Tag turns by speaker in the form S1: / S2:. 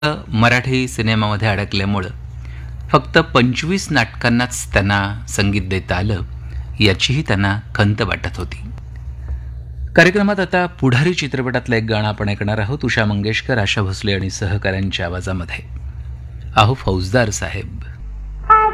S1: मराठी सिनेमामध्ये अडकल्यामुळं फक्त 25 नाटकांनाच त्यांना संगीत देता आलं याचीही त्यांना खंत वाटत होती. कार्यक्रमात आता पुढारी चित्रपटातलं एक गाणं आपण ऐकणार आहोत. उषा मंगेशकर, आशा भोसले आणि सहकाऱ्यांच्या आवाजामध्ये. अहो फौजदार साहेब.